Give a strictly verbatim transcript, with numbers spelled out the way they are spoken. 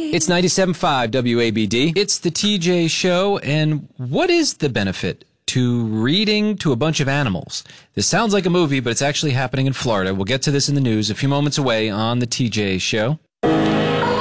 It's ninety-seven point five W A B D. It's the T J Show. And what is the benefit to reading to a bunch of animals? This sounds like a movie, but it's actually happening in Florida. We'll get to this in the news a few moments away on the T J Show.